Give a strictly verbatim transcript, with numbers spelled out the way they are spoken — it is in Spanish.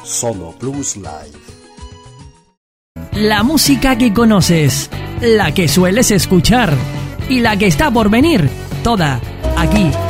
Solo Blues Live. La música que conoces, la que sueles escuchar y la que está por venir, toda aquí